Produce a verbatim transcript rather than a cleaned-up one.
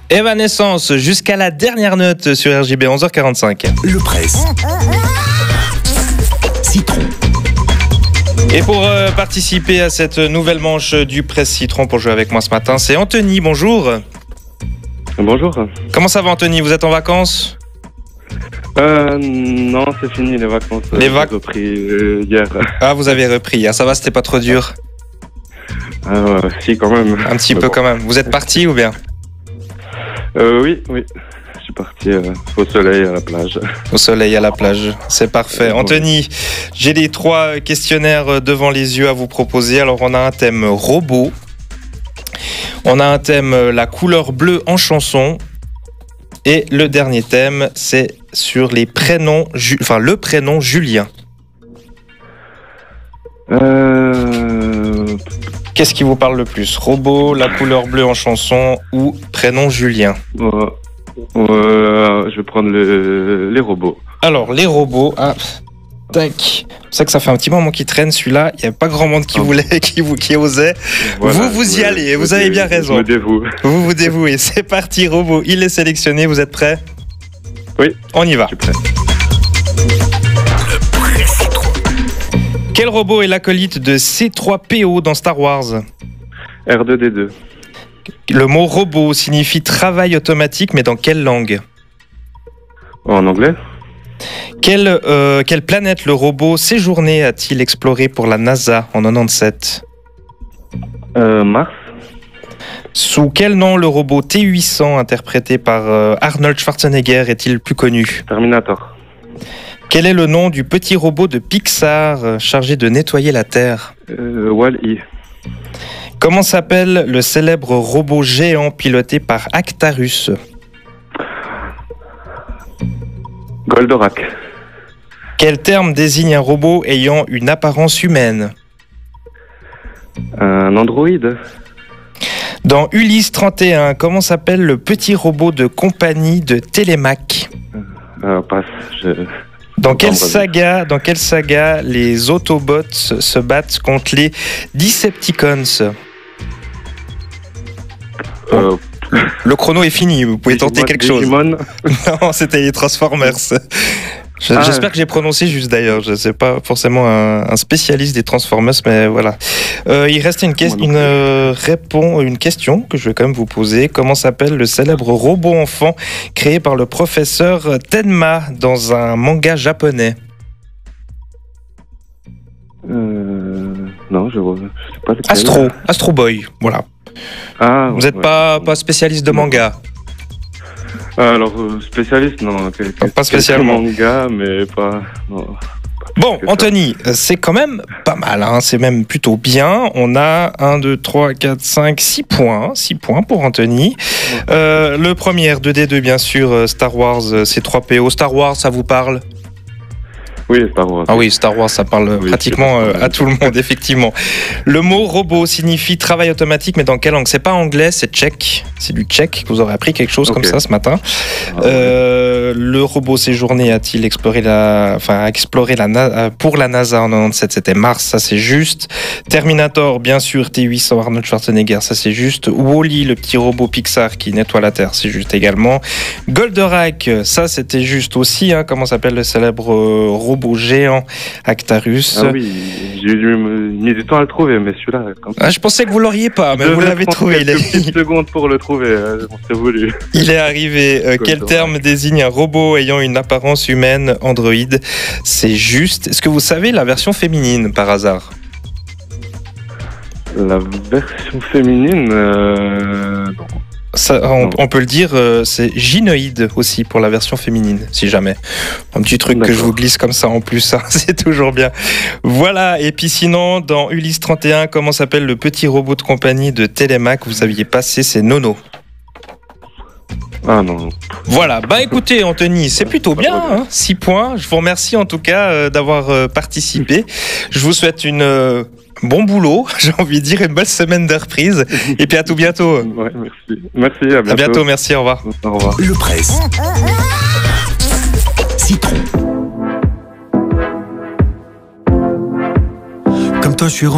Evanescence, jusqu'à la dernière note sur R J B, onze heures quarante-cinq. Le presse. Citron. Et pour euh, participer à cette nouvelle manche du Presse Citron, pour jouer avec moi ce matin, c'est Anthony. Bonjour. Bonjour. Comment ça va, Anthony? Vous êtes en vacances? Euh, non, c'est fini les vacances. Les vac- J'ai repris euh, hier. Ah, vous avez repris hier. Ça va, c'était pas trop dur? Euh, si, quand même. Un petit Mais peu bon. quand même. Vous êtes parti ou bien? Euh, oui, oui. Je suis parti euh, au soleil à la plage. Au soleil, à la plage. C'est parfait. Anthony, j'ai les trois questionnaires devant les yeux à vous proposer. Alors, on a un thème robot. On a un thème la couleur bleue en chanson. Et le dernier thème, c'est sur les prénoms, Ju- enfin le prénom Julien. Euh... Qu'est-ce qui vous parle le plus? Robot, la couleur bleue en chanson ou prénom Julien? euh, euh, je vais prendre le, les robots. Alors, les robots. Ah, tac. C'est pour ça que ça fait un petit moment qu'il traîne celui-là. Il n'y a pas grand monde qui Oh. voulait, qui, vous, qui osait. Voilà, vous, vous y je- allez. je Vous me avez dé- bien raison. Je me dévoue. Vous vous dévouez. C'est parti, robot. Il est sélectionné. Vous êtes prêts? Oui. On y va. Je suis prêt. Quel robot est l'acolyte de C trois P O dans Star Wars? R deux D deux. Le mot robot signifie travail automatique, mais dans quelle langue? En anglais. Quelle, euh, quelle planète le robot Séjourné a-t-il exploré pour la NASA en quatre-vingt-dix-sept? Euh, Mars. Sous quel nom le robot T huit cents, interprété par euh, Arnold Schwarzenegger, est-il plus connu? Terminator. Quel est le nom du petit robot de Pixar euh, chargé de nettoyer la Terre? Euh, Wall-E. Comment s'appelle le célèbre robot géant piloté par Actarus? Goldorak. Quel terme désigne un robot ayant une apparence humaine? Un androïde. Dans Ulysse trente et un, comment s'appelle le petit robot de compagnie de Télémaque? Euh, passe. Je... Dans quelle Vendredi. saga, dans quelle saga les Autobots se battent contre les Decepticons? Euh, Le chrono est fini, vous pouvez tenter Digimon- quelque chose. Digimon. Non, c'était les Transformers. Je- Ah. J'espère que j'ai prononcé juste d'ailleurs. Je ne suis pas forcément un, un spécialiste des Transformers, mais voilà. Euh, il reste une, que- Moi non une, plus. euh, répon- une question que je vais quand même vous poser. Comment s'appelle le célèbre robot enfant créé par le professeur Tenma dans un manga japonais? Euh, non, je vois. Je sais pas lequel. Astro, Astro Boy, voilà. Ah, Vous n'êtes ouais. pas, pas spécialiste de manga? Ah, alors, euh, spécialiste, non. quel- quel- Pas spécialement. quelques mangas, mais pas. Non. Bon, que ça. Anthony, c'est quand même pas mal, hein, c'est même plutôt bien. On a un, deux, trois, quatre, cinq, six points. six points pour Anthony. Euh, le premier R deux D deux, bien sûr, euh, Star Wars, euh, C trois P O. Star Wars, ça vous parle? Oui, Star Wars. Ah oui, Star Wars, ça parle Oui, pratiquement c'est euh, pas à tout le monde, effectivement. Le mot robot signifie travail automatique, mais dans quelle langue? C'est pas anglais, c'est tchèque. C'est du tchèque. Vous aurez appris quelque chose Ok. comme ça ce matin. Ah, Euh, le robot Séjourné a-t-il exploré la, enfin, a exploré la Na- euh, pour la NASA en quatre-vingt-dix-sept? C'était Mars, ça c'est juste. Terminator, bien sûr, T huit cents, Arnold Schwarzenegger, ça c'est juste. Wall-E, le petit robot Pixar qui nettoie la Terre, c'est juste également. Goldorak, ça c'était juste aussi. Hein, comment s'appelle le célèbre euh, robot géant Actarus? Ah oui, j'ai dû me- mis du temps à le trouver, mais celui-là, quand Ah, je pensais que vous l'auriez pas, mais Je vous vais l'avez prendre trouvé. Il est, quelques petites secondes pour le trouver, hein, on s'est voulu. il est arrivé. Euh, quel Goldorak. terme désigne un robot ayant une apparence humaine? Android. C'est juste. Est-ce que vous savez la version féminine par hasard? La version féminine, euh... non. Ça, on, on peut le dire, euh, c'est gynoïde aussi pour la version féminine, si jamais. Un petit truc que je D'accord. vous glisse comme ça en plus, hein, c'est toujours bien. Voilà, et puis sinon, dans Ulysse trente et un, comment s'appelle le petit robot de compagnie de Télémaque? Vous saviez passer, c'est Nono. Ah non. Voilà, bah écoutez Anthony, c'est plutôt bien, hein, six points. Je vous remercie en tout cas euh, d'avoir euh, participé. Je vous souhaite une... euh, bon boulot, j'ai envie de dire, une belle semaine de reprise. Et puis à tout bientôt. Ouais, merci. Merci, à bientôt. À bientôt, merci, au revoir. Au revoir. Le presse. Citron. Comme toi, je suis